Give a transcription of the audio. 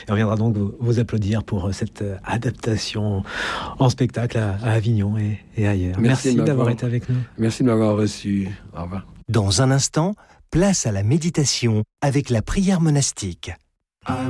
Et on viendra donc vous applaudir pour cette adaptation en spectacle à Avignon et ailleurs. Merci d'avoir été avec nous. Merci de m'avoir reçu. Au revoir. Dans un instant, place à la méditation avec la prière monastique.